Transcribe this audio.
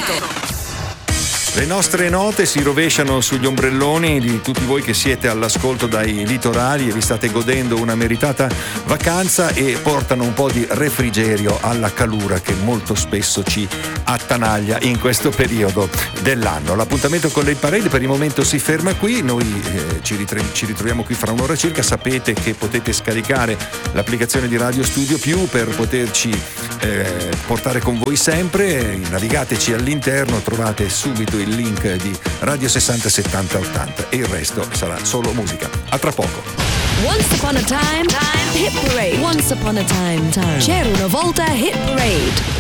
Le nostre note si rovesciano sugli ombrelloni di tutti voi che siete all'ascolto dai litorali e vi state godendo una meritata vacanza e portano un po' di refrigerio alla calura che molto spesso ci attanaglia in questo periodo dell'anno. L'appuntamento con le Parade per il momento si ferma qui, noi ci ritroviamo qui fra un'ora circa. Sapete che potete scaricare l'applicazione di Radio Studio Più per poterci portare con voi sempre. Navigateci all'interno, trovate subito il link di Radio 60 70 80 e il resto sarà solo musica. A tra poco. Once upon a time, Hit Parade. Once upon a time. C'era una volta Hit Parade.